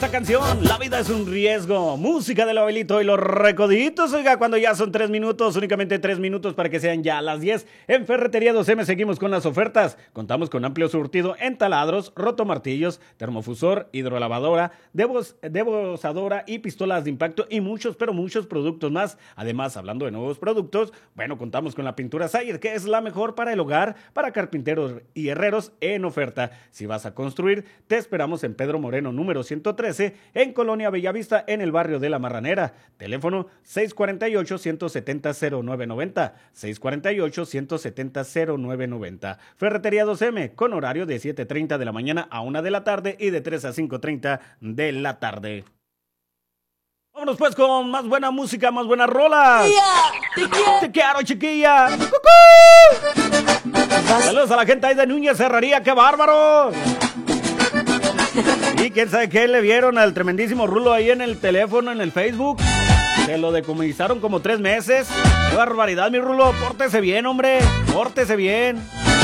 Esta canción, La vida es un riesgo, música del Abelito y los Recoditos. Oiga, cuando ya son 3 minutos, únicamente 3 minutos para que sean ya las 10. En Ferretería 2M seguimos con las ofertas. Contamos con amplio surtido en taladros, rotomartillos, termofusor, hidrolavadora, debosadora y pistolas de impacto y muchos, pero muchos productos más. Además, hablando de nuevos productos, bueno, contamos con la pintura Sayer, que es la mejor para el hogar, para carpinteros y herreros en oferta. Si vas a construir, te esperamos en Pedro Moreno, número 113. En Colonia Bellavista, en el barrio de La Marranera. Teléfono 648-170-0990. 648-170-0990. Ferretería 2M, con horario de 7:30 de la mañana a 1 de la tarde y de 3 a 5:30 de la tarde. Vámonos pues con más buena música, más buenas rolas. Te quiero, chiquilla. Saludos a la gente ahí de Núñez Herrería, qué bárbaro. Y quién sabe qué le vieron al tremendísimo Rulo ahí en el teléfono, en el Facebook. Se lo decomisaron como 3 meses. ¡Qué barbaridad, mi Rulo! Pórtese bien, hombre. Pórtese bien.